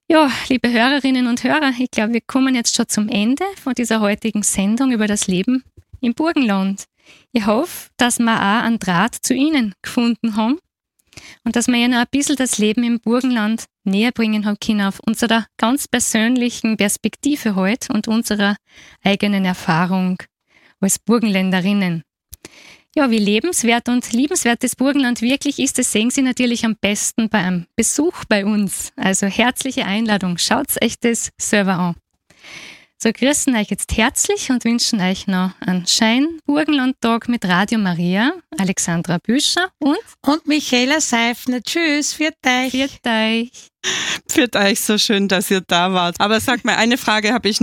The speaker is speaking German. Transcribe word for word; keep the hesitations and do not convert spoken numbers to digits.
Ja, liebe Hörerinnen und Hörer, ich glaube, wir kommen jetzt schon zum Ende von dieser heutigen Sendung über das Leben im Burgenland. Ich hoffe, dass wir auch einen Draht zu Ihnen gefunden haben und dass wir Ihnen ein bisschen das Leben im Burgenland näher bringen haben können auf unserer ganz persönlichen Perspektive heute und unserer eigenen Erfahrung als Burgenländerinnen. Ja, wie lebenswert und liebenswert das Burgenland wirklich ist, das sehen Sie natürlich am besten bei einem Besuch bei uns. Also herzliche Einladung, schaut euch das selber an. So, grüßen euch jetzt herzlich und wünschen euch noch einen schönen Burgenlandtag mit Radio Maria, Alexandra Büscher und und Michaela Seifner. Tschüss, viert euch. Viert euch. Viert euch, so schön, dass ihr da wart. Aber sag mal, eine Frage habe ich